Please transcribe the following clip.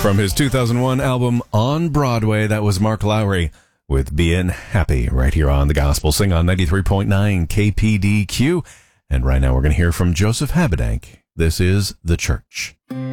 From his 2001 album On Broadway, that was Mark Lowry with Bein' Happy right here on The Gospel Sing on 93.9 KPDQ. And right now we're going to hear from Joseph Habedank. This is The Church.